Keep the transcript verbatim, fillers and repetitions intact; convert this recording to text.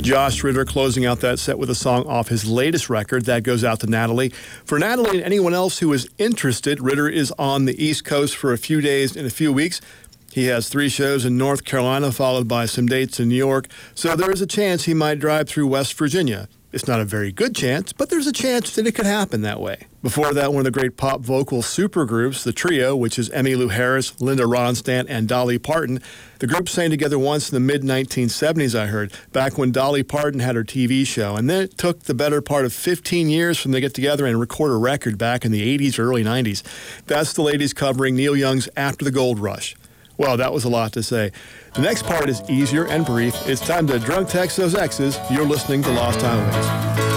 Josh Ritter closing out that set with a song off his latest record. That goes out to Natalie. For Natalie and anyone else who is interested, Ritter is on the East Coast for a few days in a few weeks. He has three shows in North Carolina, followed by some dates in New York, so there is a chance he might drive through West Virginia. It's not a very good chance, but there's a chance that it could happen that way. Before that, one of the great pop vocal supergroups, the Trio, which is Emmylou Harris, Linda Ronstadt, and Dolly Parton. The group sang together once in the mid nineteen seventies, I heard, back when Dolly Parton had her T V show. And then it took the better part of fifteen years for them to get together and record a record back in the eighties or early nineties. That's the ladies covering Neil Young's After the Gold Rush. Well, that was a lot to say. The next part is easier and brief. It's time to drunk text those exes. You're listening to Lost Highways.